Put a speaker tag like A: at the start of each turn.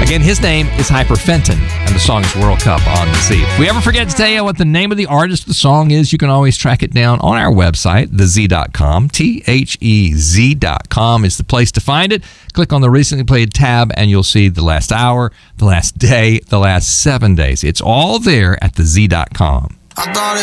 A: Again, his name is Hyperfenton, and the song is World Cup on the Z. If we ever forget to tell you what the name of the artist of the song is, you can always track it down on our website, thez.com. THEZ.com is the place to find it. Click on the recently played tab, and you'll see the last hour, the last day, the last 7 days. It's all there at thez.com.